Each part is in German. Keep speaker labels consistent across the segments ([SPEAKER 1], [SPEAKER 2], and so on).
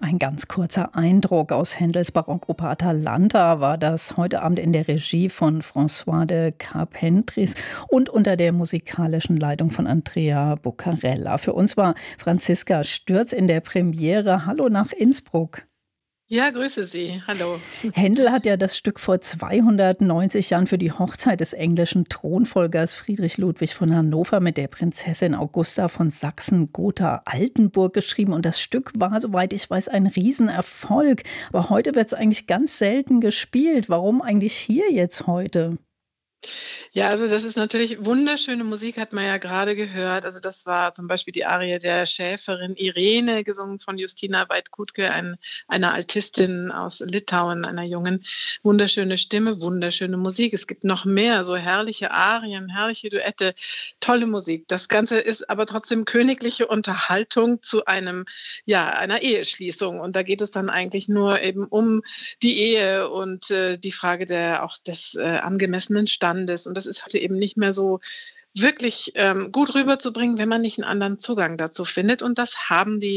[SPEAKER 1] Ein ganz kurzer Eindruck aus Händels Barockoper Atalanta war das heute Abend in der Regie von François de Carpentris und unter der musikalischen Leitung von Andrea Bucarella. Für uns war Franziska Stürz in der Premiere. Hallo nach Innsbruck.
[SPEAKER 2] Ja, grüße Sie. Hallo.
[SPEAKER 1] Händel hat ja das Stück vor 290 Jahren für die Hochzeit des englischen Thronfolgers Friedrich Ludwig von Hannover mit der Prinzessin Augusta von Sachsen-Gotha-Altenburg geschrieben. Und das Stück war, soweit ich weiß, ein Riesenerfolg. Aber heute wird es eigentlich ganz selten gespielt. Warum eigentlich hier jetzt heute?
[SPEAKER 2] Ja, also das ist natürlich wunderschöne Musik, hat man ja gerade gehört. Also das war zum Beispiel die Arie der Schäferin Irene, gesungen von Justina Waitkutke, einer Altistin aus Litauen, einer jungen. Wunderschöne Stimme, wunderschöne Musik. Es gibt noch mehr, so herrliche Arien, herrliche Duette, tolle Musik. Das Ganze ist aber trotzdem königliche Unterhaltung zu einer Eheschließung. Und da geht es dann eigentlich nur eben um die Ehe und die Frage des angemessenen Standes. Und das ist heute eben nicht mehr so wirklich gut rüberzubringen, wenn man nicht einen anderen Zugang dazu findet. Und das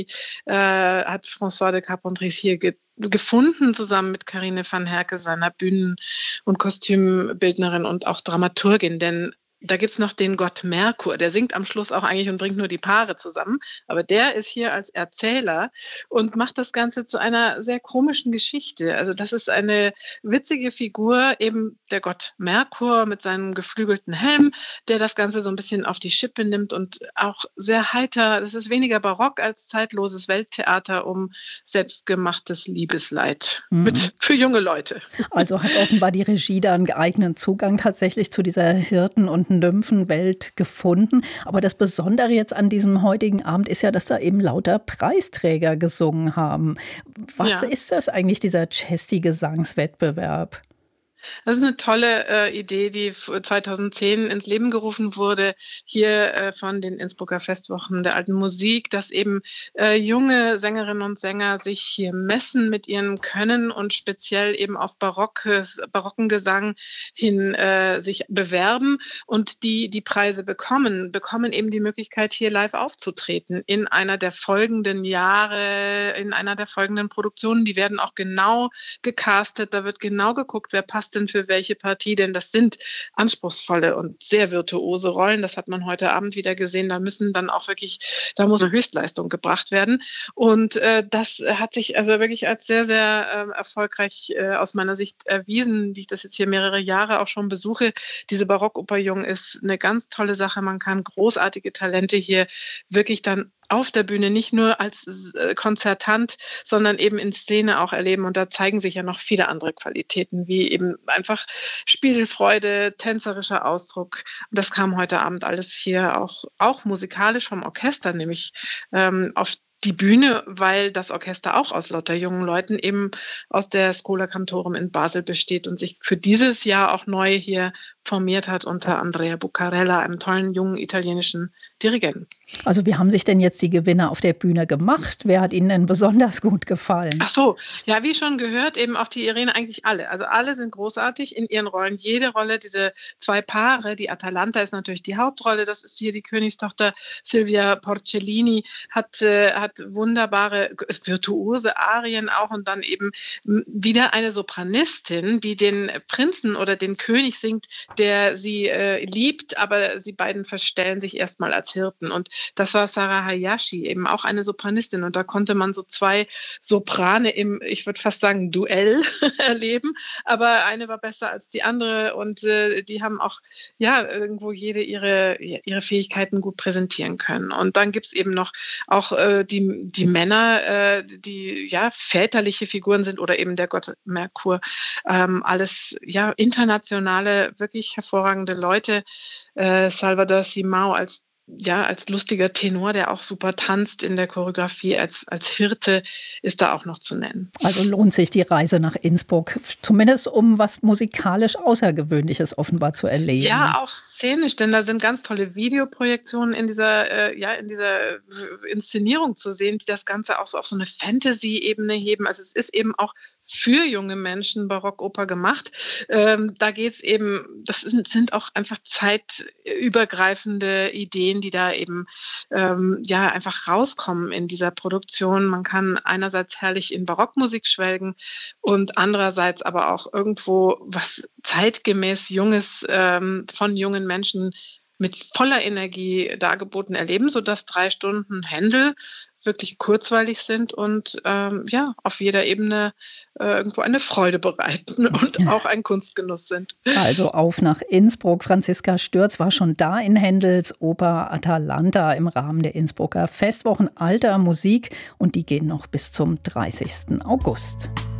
[SPEAKER 2] hat François de Carpentris hier gefunden, zusammen mit Carine van Herke, seiner Bühnen- und Kostümbildnerin und auch Dramaturgin. Denn da gibt's noch den Gott Merkur, der singt am Schluss auch eigentlich und bringt nur die Paare zusammen. Aber der ist hier als Erzähler und macht das Ganze zu einer sehr komischen Geschichte. Also das ist eine witzige Figur, eben der Gott Merkur mit seinem geflügelten Helm, der das Ganze so ein bisschen auf die Schippe nimmt und auch sehr heiter. Das ist weniger barock als zeitloses Welttheater um selbstgemachtes Liebesleid
[SPEAKER 1] Mhm.
[SPEAKER 2] für junge Leute.
[SPEAKER 1] Also hat offenbar die Regie da einen geeigneten Zugang tatsächlich zu dieser Hirten- und Nymphenwelt gefunden. Aber das Besondere jetzt an diesem heutigen Abend ist ja, dass da eben lauter Preisträger gesungen haben. Was
[SPEAKER 2] Ja.
[SPEAKER 1] ist das eigentlich, dieser Chesty-Gesangswettbewerb?
[SPEAKER 2] Das ist eine tolle, Idee, die 2010 ins Leben gerufen wurde, hier, von den Innsbrucker Festwochen der Alten Musik, dass eben, junge Sängerinnen und Sänger sich hier messen mit ihrem Können und speziell eben auf barocken Gesang hin, sich bewerben und die Preise bekommen eben die Möglichkeit, hier live aufzutreten in einer der folgenden Jahre, in einer der folgenden Produktionen. Die werden auch genau gecastet, da wird genau geguckt, wer passt denn für welche Partie, denn das sind anspruchsvolle und sehr virtuose Rollen. Das hat man heute Abend wieder gesehen. Da muss eine Höchstleistung gebracht werden. Und das hat sich also wirklich als sehr, sehr erfolgreich aus meiner Sicht erwiesen, die ich das jetzt hier mehrere Jahre auch schon besuche. Diese Barockoper Jung ist eine ganz tolle Sache. Man kann großartige Talente hier wirklich dann auf der Bühne nicht nur als Konzertant, sondern eben in Szene auch erleben. Und da zeigen sich ja noch viele andere Qualitäten, wie eben einfach Spielfreude, tänzerischer Ausdruck. Und das kam heute Abend alles hier auch musikalisch vom Orchester, nämlich auf die Bühne, weil das Orchester auch aus lauter jungen Leuten eben aus der Schola Cantorum in Basel besteht und sich für dieses Jahr auch neu hier formiert hat unter Andrea Bucarella, einem tollen jungen italienischen Dirigenten.
[SPEAKER 1] Also wie haben sich denn jetzt die Gewinner auf der Bühne gemacht? Wer hat Ihnen denn besonders gut gefallen?
[SPEAKER 2] Ach so, ja, wie schon gehört, eben auch die Irene, eigentlich alle. Also alle sind großartig in ihren Rollen. Jede Rolle, diese 2 Paare, die Atalanta ist natürlich die Hauptrolle, das ist hier die Königstochter Silvia Porcellini, hat wunderbare, virtuose Arien auch und dann eben wieder eine Sopranistin, die den Prinzen oder den König singt, der sie liebt, aber sie beiden verstellen sich erstmal als Hirten. Und das war Sarah Hayashi, eben auch eine Sopranistin. Und da konnte man so 2 Soprane ich würde fast sagen, Duell erleben. Aber eine war besser als die andere und die haben auch ja irgendwo jede ihre Fähigkeiten gut präsentieren können. Und dann gibt's eben noch auch die Männer, die ja väterliche Figuren sind oder eben der Gott Merkur. Alles ja internationale, wirklich hervorragende Leute. Salvador Simão als lustiger Tenor, der auch super tanzt in der Choreografie, als Hirte ist da auch noch zu nennen.
[SPEAKER 1] Also lohnt sich die Reise nach Innsbruck, zumindest um was musikalisch Außergewöhnliches offenbar zu erleben.
[SPEAKER 2] Ja, auch szenisch, denn da sind ganz tolle Videoprojektionen in dieser Inszenierung zu sehen, die das Ganze auch so auf so eine Fantasy-Ebene heben. Also es ist eben auch für junge Menschen Barockoper gemacht. Da geht's eben, sind auch einfach zeitübergreifende Ideen, die da eben einfach rauskommen in dieser Produktion. Man kann einerseits herrlich in Barockmusik schwelgen und andererseits aber auch irgendwo was zeitgemäß Junges von jungen Menschen mit voller Energie dargeboten erleben, sodass 3 Stunden Händel wirklich kurzweilig sind und auf jeder Ebene irgendwo eine Freude bereiten und auch ein Kunstgenuss sind.
[SPEAKER 1] Also auf nach Innsbruck. Franziska Stürz war schon da in Händels Oper Atalanta im Rahmen der Innsbrucker Festwochen alter Musik und die gehen noch bis zum 30. August.